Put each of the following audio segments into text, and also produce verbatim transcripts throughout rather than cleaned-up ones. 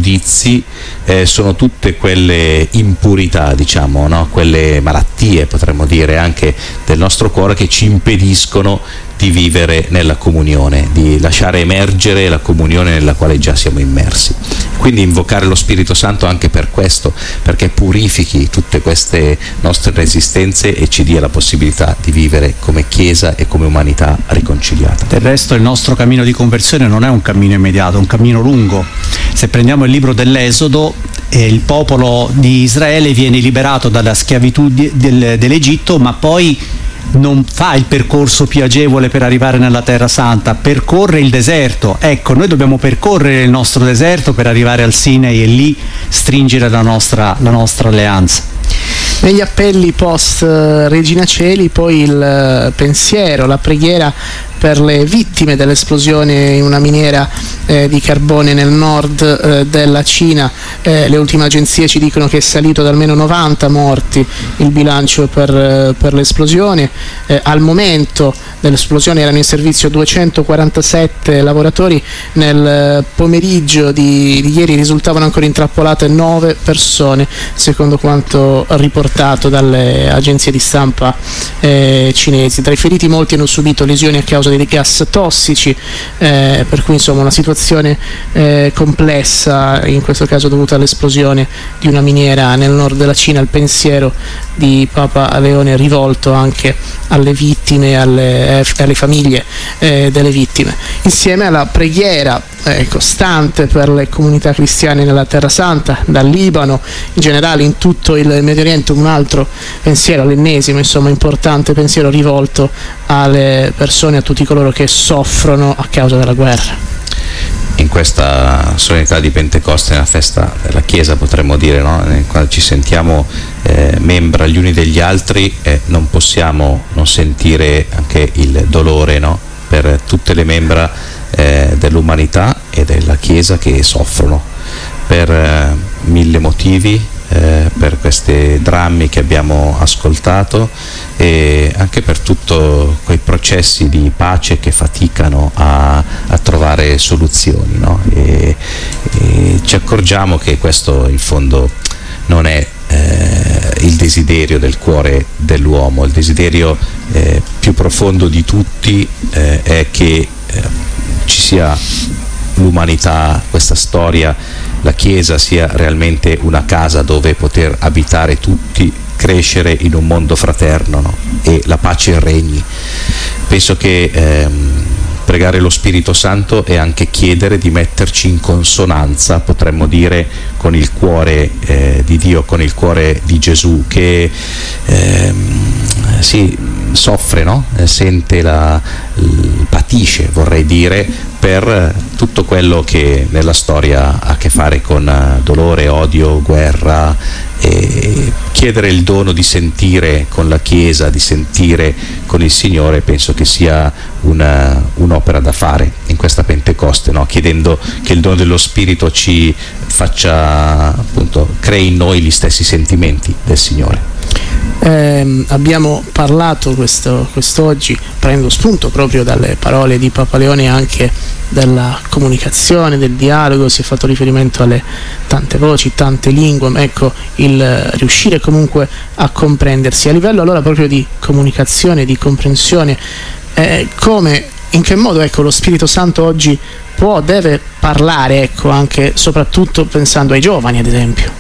pregiudizi, eh, sono tutte quelle impurità, diciamo, no? Quelle malattie, potremmo dire, anche del nostro cuore, che ci impediscono di vivere nella comunione, di lasciare emergere la comunione nella quale già siamo immersi. Quindi invocare lo Spirito Santo anche per questo, perché purifichi tutte queste nostre resistenze e ci dia la possibilità di vivere come Chiesa e come umanità riconciliata. Del resto il nostro cammino di conversione non è un cammino immediato, è un cammino lungo. Se prendiamo il libro dell'Esodo, eh, il popolo di Israele viene liberato dalla schiavitù di, del, dell'Egitto, ma poi non fa il percorso più agevole per arrivare nella Terra Santa, percorre il deserto. Ecco, noi dobbiamo percorrere il nostro deserto per arrivare al Sinai e lì stringere la nostra, la nostra alleanza. Negli appelli post Regina Coeli poi il pensiero, la preghiera per le vittime dell'esplosione in una miniera eh, di carbone nel nord eh, della Cina. Eh, le ultime agenzie ci dicono che è salito da almeno novanta morti il bilancio per, eh, per l'esplosione. Eh, al momento dell'esplosione erano in servizio duecentoquarantasette lavoratori, nel pomeriggio di, di ieri risultavano ancora intrappolate nove persone, secondo quanto riportato dalle agenzie di stampa eh, cinesi. Tra i feriti molti hanno subito lesioni a causa dei gas tossici, eh, per cui insomma una situazione eh, complessa, in questo caso dovuta all'esplosione di una miniera nel nord della Cina. Il pensiero di Papa Leone rivolto anche alle vittime e alle, eh, alle famiglie eh, delle vittime, insieme alla preghiera eh, costante per le comunità cristiane nella Terra Santa, dal Libano in generale in tutto il Medio Oriente. Un altro pensiero, l'ennesimo insomma importante pensiero rivolto alle persone, a tutti coloro che soffrono a causa della guerra. In questa solennità di Pentecoste, nella festa della Chiesa, potremmo dire, no? Quando ci sentiamo eh, membra gli uni degli altri, eh, non possiamo non sentire anche il dolore, no? Per tutte le membra eh, dell'umanità e della Chiesa che soffrono per eh, mille motivi, eh, per questi drammi che abbiamo ascoltato e anche per tutti quei processi di pace che faticano a, a trovare soluzioni, no? e, e ci accorgiamo che questo in fondo non è eh, il desiderio del cuore dell'uomo. Il desiderio eh, più profondo di tutti eh, è che eh, ci sia l'umanità, questa storia, la Chiesa sia realmente una casa dove poter abitare tutti, crescere in un mondo fraterno, no? E la pace regni. Penso che ehm, pregare lo Spirito Santo è anche chiedere di metterci in consonanza, potremmo dire, con il cuore eh, di Dio, con il cuore di Gesù, che ehm, si soffre, no? Sente la, patisce, vorrei dire, per tutto quello che nella storia ha a che fare con dolore, odio, guerra, e chiedere il dono di sentire con la Chiesa, di sentire con il Signore, penso che sia una, un'opera da fare in questa Pentecoste, no? Chiedendo che il dono dello Spirito ci faccia, appunto, crei in noi gli stessi sentimenti del Signore. Eh, abbiamo parlato questo, quest'oggi, prendo spunto proprio dalle parole di Papa Leone, anche della comunicazione, del dialogo. Si è fatto riferimento alle tante voci, tante lingue, ma ecco, il riuscire comunque a comprendersi a livello allora proprio di comunicazione, di comprensione, eh, come, in che modo ecco lo Spirito Santo oggi può, deve parlare, ecco, anche soprattutto pensando ai giovani, ad esempio.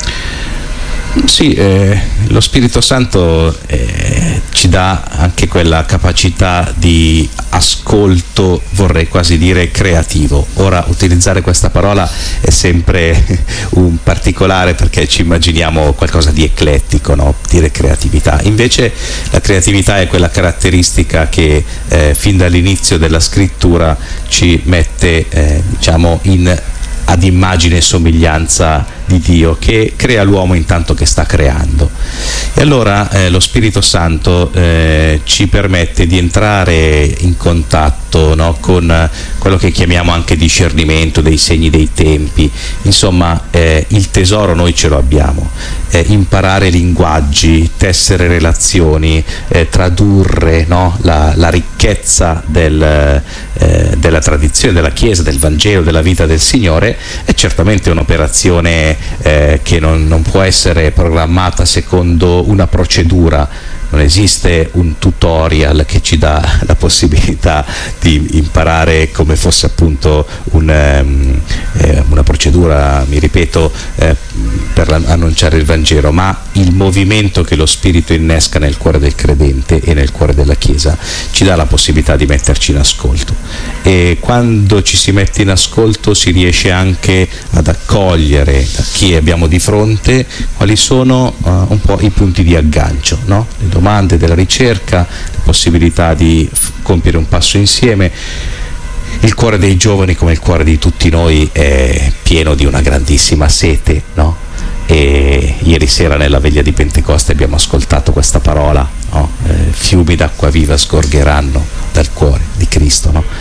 Sì, eh, lo Spirito Santo eh, ci dà anche quella capacità di ascolto, vorrei quasi dire creativo. Ora, utilizzare questa parola è sempre un particolare, perché ci immaginiamo qualcosa di eclettico, no? Dire creatività. Invece la creatività è quella caratteristica che eh, fin dall'inizio della scrittura ci mette eh, diciamo in ad immagine e somiglianza di Dio, che crea l'uomo intanto che sta creando. E allora eh, lo Spirito Santo eh, ci permette di entrare in contatto fatto, no? Con quello che chiamiamo anche discernimento dei segni dei tempi. Insomma, eh, il tesoro noi ce lo abbiamo, eh, imparare linguaggi, tessere relazioni, eh, tradurre, no? la, la ricchezza del, eh, della tradizione, della Chiesa, del Vangelo, della vita del Signore è certamente un'operazione eh, che non, non può essere programmata secondo una procedura. Non esiste un tutorial che ci dà la possibilità di imparare come fosse appunto un, um, eh, una procedura, mi ripeto, eh, per annunciare il Vangelo, ma il movimento che lo Spirito innesca nel cuore del credente e nel cuore della Chiesa ci dà la possibilità di metterci in ascolto, e quando ci si mette in ascolto si riesce anche ad accogliere da chi abbiamo di fronte quali sono uh, un po' i punti di aggancio, no? Le domande della ricerca, le possibilità di f- compiere un passo insieme. Il cuore dei giovani, come il cuore di tutti noi, è pieno di una grandissima sete, no? E ieri sera nella veglia di Pentecoste abbiamo ascoltato questa parola, no? eh, fiumi d'acqua viva sgorgeranno dal cuore di Cristo, no?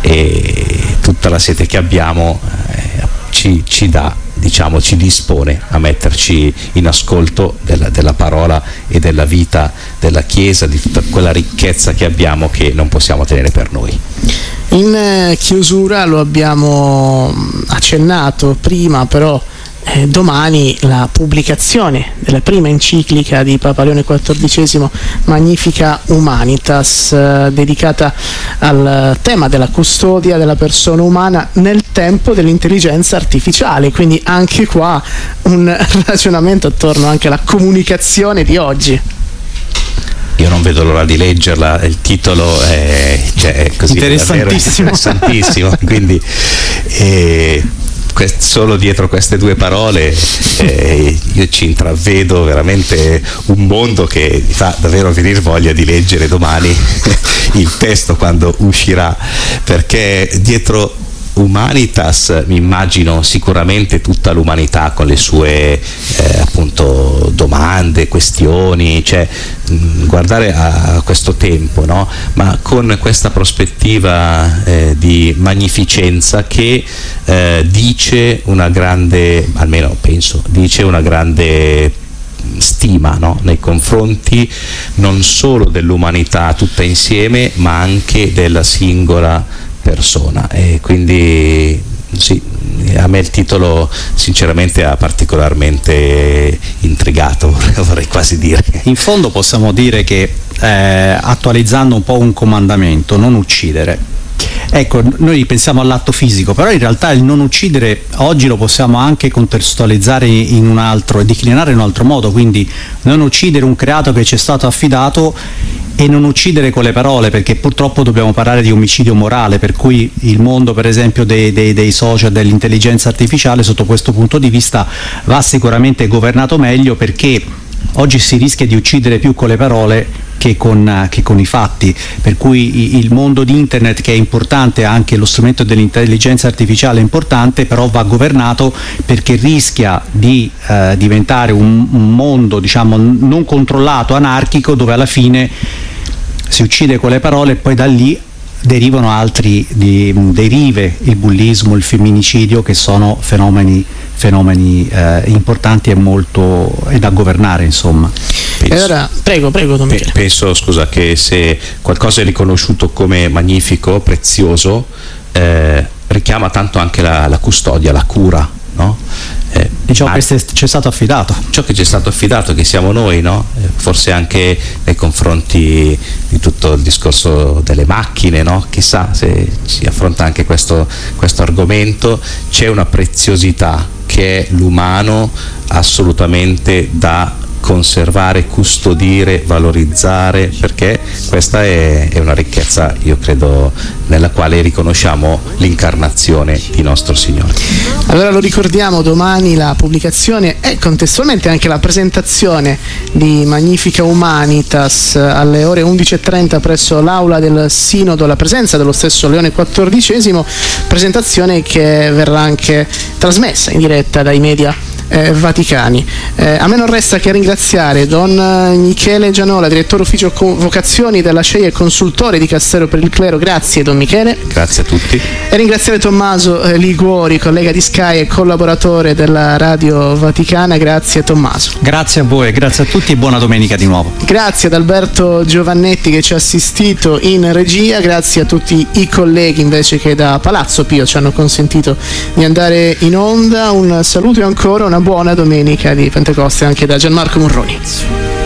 E tutta la sete che abbiamo eh, ci, ci dà, diciamo, ci dispone a metterci in ascolto della, della parola e della vita della Chiesa, di tutta quella ricchezza che abbiamo che non possiamo tenere per noi. In chiusura, lo abbiamo accennato prima, però eh, domani la pubblicazione della prima enciclica di Papa Leone quattordicesimo, Magnifica Humanitas, eh, dedicata al tema della custodia della persona umana nel tempo dell'intelligenza artificiale, quindi anche qua un ragionamento attorno anche alla comunicazione di oggi. Io non vedo l'ora di leggerla, il titolo è, cioè, è così interessantissimo, interessantissimo quindi eh, quest, solo dietro queste due parole eh, io ci intravedo veramente un mondo che mi fa davvero venire voglia di leggere domani il testo quando uscirà, perché dietro Humanitas mi immagino sicuramente tutta l'umanità con le sue eh, appunto domande, questioni, cioè mh, guardare a questo tempo, no? Ma con questa prospettiva eh, di magnificenza che eh, dice una grande, almeno penso, dice una grande stima, no? Nei confronti non solo dell'umanità tutta insieme, ma anche della singola persona. E quindi sì, a me il titolo sinceramente ha particolarmente intrigato, vorrei quasi dire. In fondo possiamo dire che eh, attualizzando un po' un comandamento, non uccidere. Ecco, noi pensiamo all'atto fisico, però in realtà il non uccidere oggi lo possiamo anche contestualizzare in un altro e declinare in un altro modo, quindi non uccidere un creato che ci è stato affidato e non uccidere con le parole, perché purtroppo dobbiamo parlare di omicidio morale, per cui il mondo per esempio dei, dei, dei social, dell'intelligenza artificiale sotto questo punto di vista va sicuramente governato meglio, perché oggi si rischia di uccidere più con le parole che con, che con i fatti, per cui il mondo di internet, che è importante, anche lo strumento dell'intelligenza artificiale è importante, però va governato, perché rischia di eh, diventare un, un mondo, diciamo, non controllato, anarchico, dove alla fine si uccide con le parole e poi da lì derivano altri di, derive, il bullismo, il femminicidio, che sono fenomeni, fenomeni eh, importanti e molto e da governare, insomma. Penso, e allora, prego, prego, Don Michele. Penso, scusa, che se qualcosa è riconosciuto come magnifico, prezioso, eh, richiama tanto anche la, la custodia, la cura, no? Eh, e ciò che ci è stato affidato. Ciò che ci è stato affidato, che siamo noi, no? Eh, forse anche nei confronti di tutto il discorso delle macchine, no? Chissà se si affronta anche questo, questo argomento, c'è una preziosità che è l'umano assolutamente da conservare, custodire, valorizzare, perché questa è, è una ricchezza, io credo, nella quale riconosciamo l'incarnazione di nostro Signore. Allora lo ricordiamo, domani la pubblicazione e contestualmente anche la presentazione di Magnifica Humanitas alle ore undici e trenta presso l'aula del Sinodo, alla presenza dello stesso Leone quattordicesimo, presentazione che verrà anche trasmessa in diretta dai media eh, vaticani. Eh, a me non resta che ringraziare Don Michele Gianola, direttore ufficio vocazioni della C E I e consultore di Castello per il Clero. Grazie Don Michele. Grazie a tutti. E ringraziare Tommaso eh, Liguori, collega di Sky e collaboratore della Radio Vaticana. Grazie Tommaso. Grazie a voi, grazie a tutti e buona domenica di nuovo. Grazie ad Alberto Giovannetti che ci ha assistito in regia, grazie a tutti i colleghi invece che da Palazzo Pio ci hanno consentito di andare in onda. Un saluto e ancora una buona domenica di Pentecoste anche da Gianmarco Morroni.